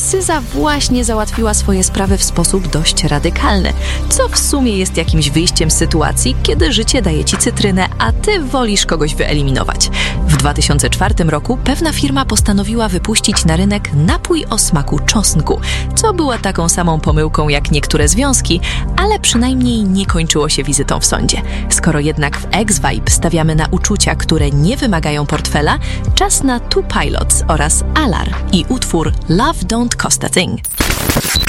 narcyza właśnie załatwiła swoje sprawy w sposób dość radykalny, co w sumie jest jakimś wyjściem z sytuacji, kiedy życie daje ci cytrynę, a ty wolisz kogoś wyeliminować. W 2004 roku pewna firma postanowiła wypuścić na rynek napój o smaku czosnku, co była taką samą pomyłką jak niektóre związki, ale przynajmniej nie kończyło się wizytą w sądzie. Skoro jednak w X-Vibe stawiamy na uczucia, które nie wymagają portfela, czas na Two Pilots oraz Alar i utwór Love Don't Cost a Thing.